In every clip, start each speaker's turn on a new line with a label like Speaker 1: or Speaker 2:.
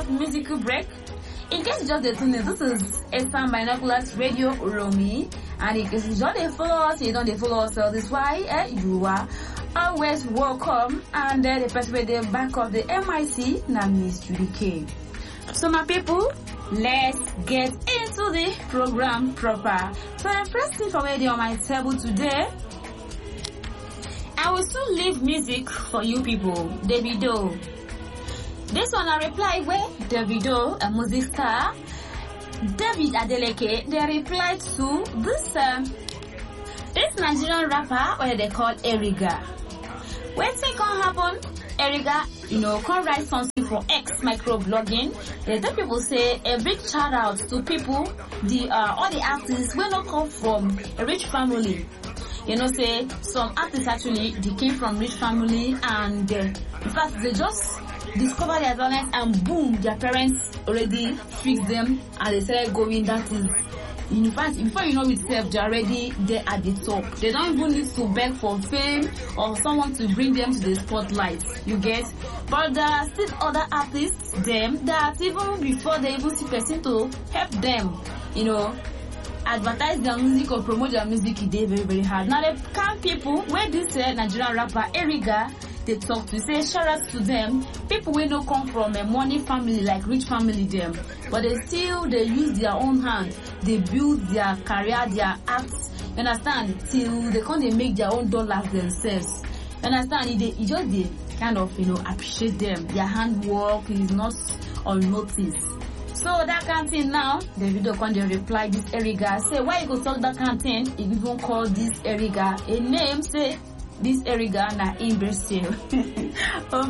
Speaker 1: short musical break. In case you just dey tune in, this is Eastern Binoculars Radio Romy, and in case you just dey follow us, you don't dey follow us, so this is why you are always welcome. And the person with the back of the MIC, na Miss Judy K. So my people, let's get into the program proper. So the first thing for me on my table today, I will still leave music for you people. Davido. This one I reply where Davido, a music star, David Adeleke, they replied to this Nigerian rapper where they call Eriga. When things can happen, Eriga, can write something for X microblogging. The people say a big shout out to people, all the artists will not come from a rich family. Say some artists actually they came from rich family, and in fact they just discover their talent and boom, their parents already fixed them and they started going. That is, in fact, before you know itself, they're already there at the top. They don't even need to beg for fame or someone to bring them to the spotlight. You get? But there are still other artists, that even before they even see person to help them, advertise their music or promote their music, they very, very hard. Now the kind people where this Nigerian rapper Eriga they talk to, say shout out to them, people will not come from a money family like rich family them, but they use their own hand, they build their career, their acts, understand, till they make their own dollars themselves, understand. It just they kind of appreciate them, their handwork is not unnoticed. So that kind of thing now, the video can reply this Eriga, say why you go talk that kind of thing, if you even call this Eriga a name, say this Eriga na imbecile. Oh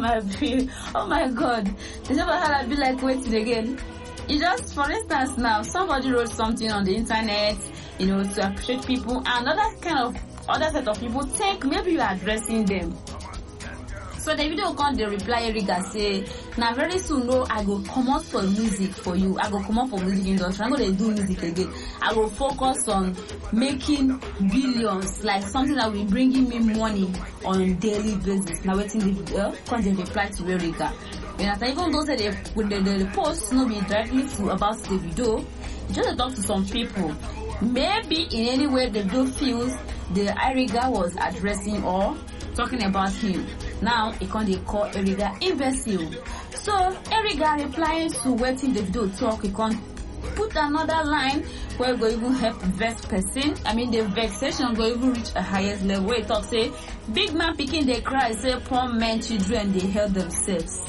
Speaker 1: my god. They never had I be like waiting again. It just, for instance now, somebody wrote something on the internet, to appreciate people, and other set of people think maybe you are addressing them. So the video can the reply Eriga say, now very soon I go come out for music for you. I go come out for music industry. I'm gonna do music again. I will focus on making billions, like something that will bringing me money on a daily basis. Now waiting the video can the reply to Eriga. Even though the post no be directly about the video, just talk to some people. Maybe in any way the video feels the Eriga was addressing or talking about him. Now he can't call Eriga imbecile. So Eriga replying to waiting the video talk, he can't put another line where go even help vex person. I mean the vexation go even reach a highest level. Where he talk say big man picking they cry, say poor men children they help themselves.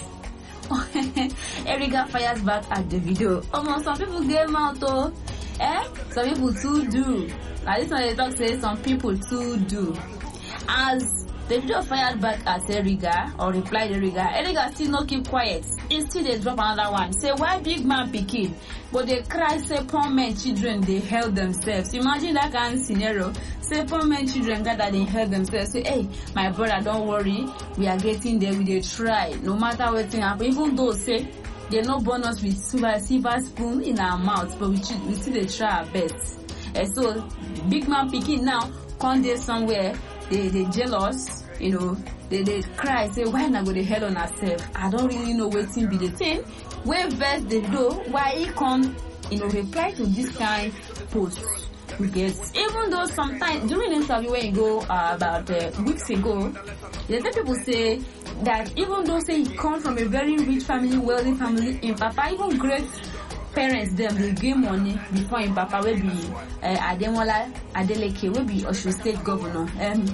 Speaker 1: Eriga fires back at the video. Some people get mouth though. Some people too do. Now this one they talk say some people too do. As the video fired back at Eriga, or replied Eriga still no keep quiet. Instead they drop another one. Say why big man picking? But they cry, say poor men children they help themselves. Imagine that kind of scenario. Say poor men children gather they help themselves. Say, hey, my brother, don't worry, we are getting there, we try. No matter what thing happen, even though say they no born us with silver spoon in our mouth, but we still they try our best. So big man picking now come there somewhere. They jealous, they cry, say why not go to hell on ourselves? I don't really know what thing be the thing. Where verse they do, why he come, reply to this kind post. Because even though sometimes during interview when you go about weeks ago, there's people say that even though say he come from a very rich family, wealthy family, in Papa even great parents them they give money before in Papa will be Ademola Adeleke will be Osun State governor.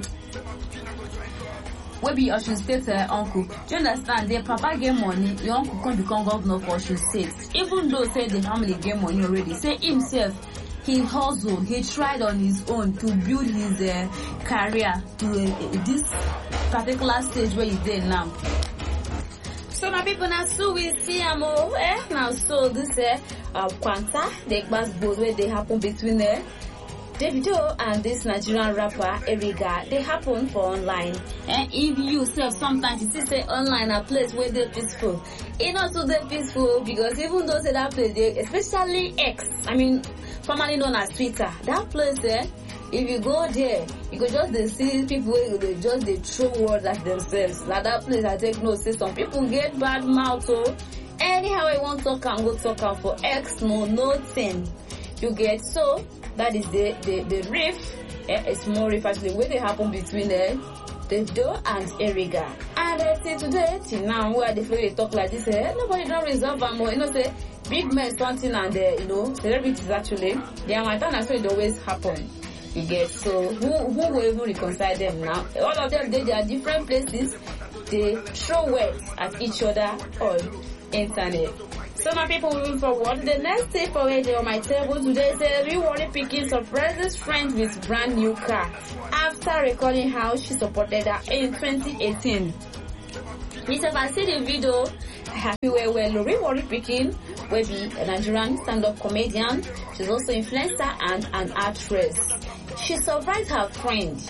Speaker 1: Will be Osun State uncle. Do you understand? Their Papa gave money, your uncle can become governor for Osun State. Even though say the family gave money already, say himself he hustled, he tried on his own to build his career to this particular stage where he's there now. So my people now so we see now so this Quanta the class both where they happen between Davido and this Nigerian rapper Eriga, they happen for online. And if you self sometimes you see say online a place where they peaceful. It's not so they peaceful because even though say that place they, especially X, I mean formerly known as Twitter, that place if you go there, you could just see people they just they throw words at themselves. Like that place I take note say some people get bad mouth anyhow I want talk and go talk am for X, nothing. You get, so that is the riff, a small riff actually where they happen between Davido and Eriga. And till today, till now, where they talk like this, nobody don't resolve them, or say big men something and celebrities actually, they are my turn, so it always happen. You get, so who will even reconcile them now? All of them, they are different places. They throw words at each other on internet. So my people, moving forward, the next tip for on my table today is a rewarding picking surprises friends with brand new car after recalling how she supported her in 2018. If I see the video, happy well rewarding picking will be a Nigerian stand-up comedian. She's also influencer and an actress. She surprised her friend,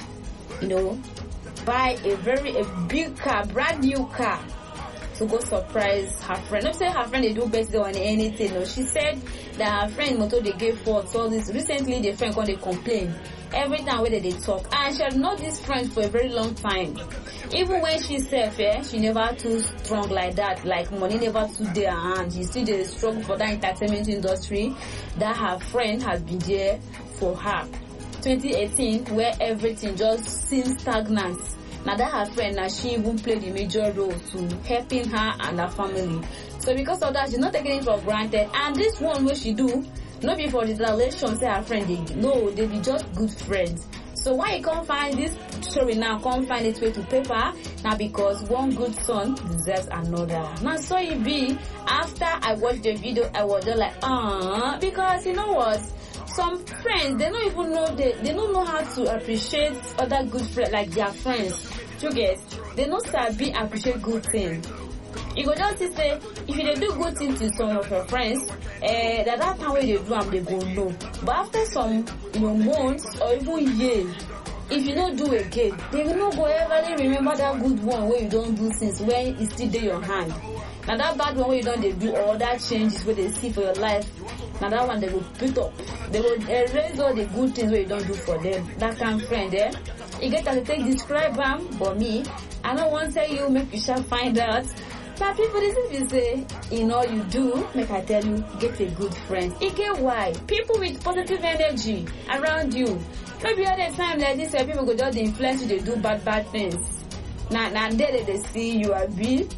Speaker 1: buy a big car, brand new car, to go surprise her friend. Not say her friend they do birthday or anything. No, she said that her friend motor they gave for all this. Recently, the friend they complain every time whether they talk, and she had known this friend for a very long time. Even when she said she never too strong like that. Like money never too there hand. She still did struggle for that entertainment industry. That her friend has been there for her. 2018, where everything just seems stagnant. Now that her friend, now she even played a major role to helping her and her family. So because of that, she's not taking it for granted. And this one what she do, not before this relation, say her friend, they be just good friends. So why you can't find this story now, can't find its way to paper? Now because one good son deserves another. Now so it be, after I watched the video, I was just like, because you know what? Some friends, they don't even know, they don't know how to appreciate other good friends, like their friends. You get, they don't sabi appreciate good things. You go just say, if you do good things to some of your friends, that time when they do them, they go no. But after some, months or even years, if you don't do again, they will not go ever remember that good one where you don't do things when it's still in your hand. Now that bad one where you don't do all that changes where they see for your life, now that one they will put up. They will erase all the good things where you don't do for them. That kind of friend there. You get to take describe them, but me, I don't want to tell you, make you shall find out. But people, this is you say, you do, make I tell you, get a good friend. You get why? People with positive energy around you. Maybe at a time like this, where people go just influence you, they do bad things. Now there they see you are big.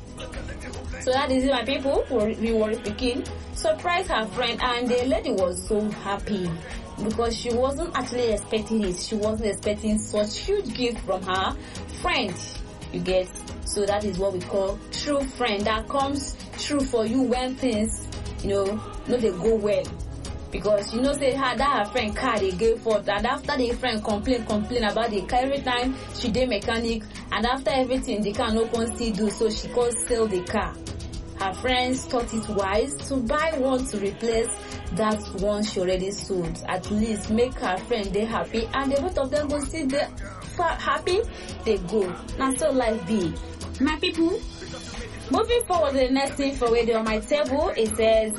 Speaker 1: So that is it, my people, for reward picking. Surprised her friend, and the lady was so happy because she wasn't actually expecting it. She wasn't expecting such huge gift from her friend. You get, so that is what we call true friend that comes true for you when things, not they go well. Because say that her friend car they gave for that, after the friend complain about the car every time she did mechanic, and after everything the car no can still do, so she could sell the car. Her friends thought it wise to buy one to replace that one she already sold. At least make her friend they happy, and the both of them go see the happy they go. Now so life be. My people, moving forward to the next thing for radio on my table, it says,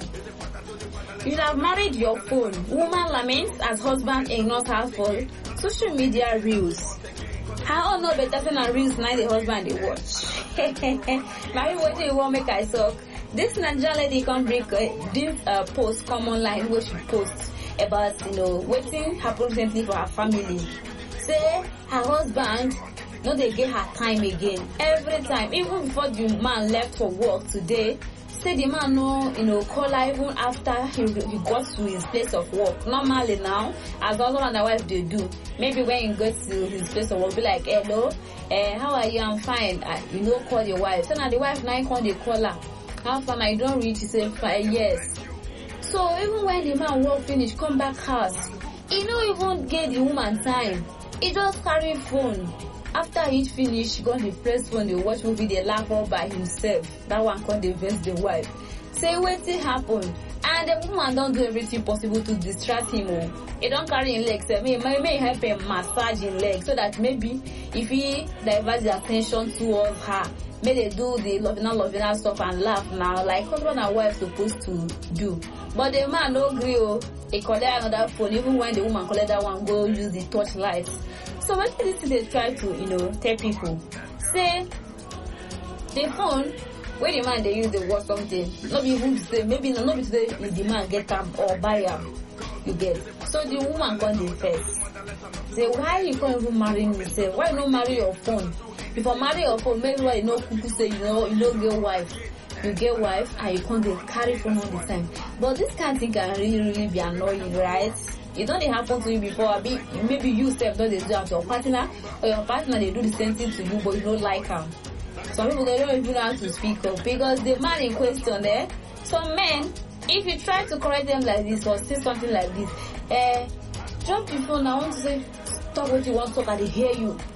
Speaker 1: you have married your phone. Woman laments as husband ignores her for social media reels. How no better than reels now the husband they watch. My what do you want make I talk? This Nigerian lady can bring this post come online where she posts about waiting happened recently for her family. Say her husband they get her time again. Every time, even before the man left for work today, say the man call her even after he got to his place of work. Normally now, as husband and the wife they do, maybe when he goes to his place of work, be like, hello, how are you? I'm fine. Call your wife. So now the wife now call the caller. How far I don't reach? He say, yes. So even when the man work finish, come back house, he don't even get the woman time. He just carry phone. After he finish, he gonna press phone, they watch movie, they laugh all by himself. That one can't vex the wife. Say wetin happen, and the woman don't do everything possible to distract him. He don't carry him legs. May help him massage his legs so that maybe if he divert the attention towards her, may they do the loving stuff and laugh now like husband and wife supposed to do. But the man no agree. He collect another phone even when the woman collect that one go use the torchlight. So when this they try to tell people, say the phone when the man they use the word something, not be even to say, maybe not be today if the man get them or buy them, you get. So the woman come the first. Say, why you can't even marry me? Say, why you not marry your phone? If you marry your phone, maybe why you know people say you don't get wife. You get wife and you can't carry phone all the time. But this kind of thing can really be annoying, right? It don't happen to you before. Maybe you self don't do it to your partner, or your partner they do the same thing to you, but you don't like them. Some people they don't even know how to speak up because the man in question there. Some men, if you try to correct them like this or say something like this, drop your phone. I want to say, talk what you want to talk. I hear you.